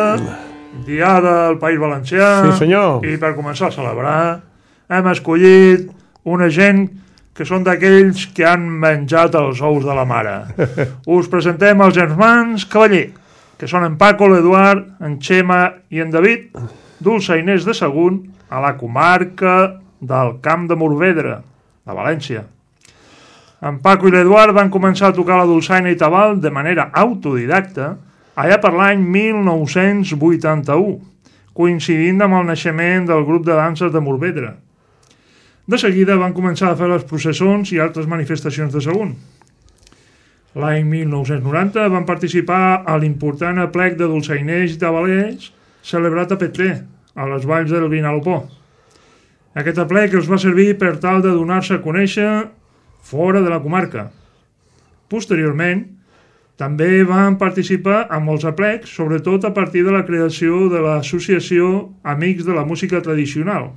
Diada al País Valencià. Sí, senyor. I per començar a celebrar hem escollit una gent que són d'aquells que han menjat els ous de la mare. Us presentem els germans Cavaller, que són en Paco, l'Eduard, en Xema i en David, dolçainers de Sagunt, a la comarca del Camp de Morvedre, de València. En Paco i l'Eduard van començar a tocar la dolçaina i tabal de manera autodidacta allà per l'any 1981, coincidint amb el naixement del grup de danses de Morvedre. De seguida van començar a fer les processons i altres manifestacions de Sagunt. L'any 1990 van participar a l'important aplec de dolçainers i tabalers celebrat a Petrer, a les valls del Vinalopó. Aquest aplec els va servir per tal de donar-se a conèixer fora de la comarca. Posteriorment, també van participar en molts aplecs, sobretot a partir de la creació de l'associació Amics de la Música Tradicional.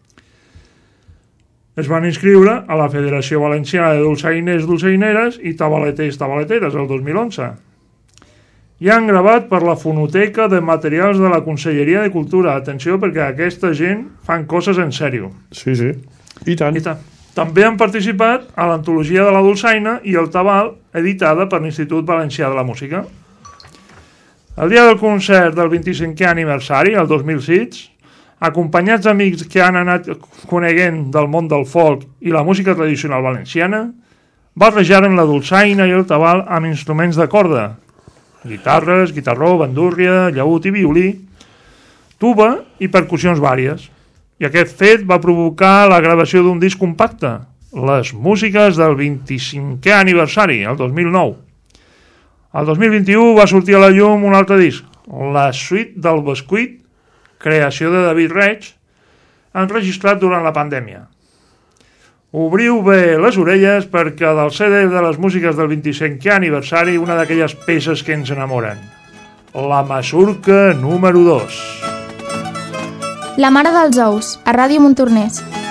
Es van inscriure a la Federació Valenciana de Dolçainers, Dolçaineres i Tabaleters, Tabaleteres el 2011. I han gravat per la Fonoteca de Materials de la Conselleria de Cultura. Atenció, perquè aquesta gent fan coses en sèrio. Sí, sí. I tant. També han participat a l'antologia de la dolçaina i el tabal, editada per l'Institut Valencià de la Música. El dia del concert del 25è aniversari, el 2006, acompanyats d'amics que han anat coneguent del món del folk i la música tradicional valenciana, barrejaren la dolçaina i el tabal amb instruments de corda, guitarres, guitarró, bandúrria, llaüt i violí, tuba i percussions vàries. I aquest fet va provocar la gravació d'un disc compacte, les músiques del 25è aniversari, el 2009. El 2021 va sortir a la llum un altre disc, la Suite del Bescuit, creació de David Reig, enregistrat durant la pandèmia. Obriu bé les orelles perquè del CD de les músiques del 25è aniversari, una d'aquelles peces que ens enamoren. La Masurca número 2. La mare dels ous, a Ràdio Montornès.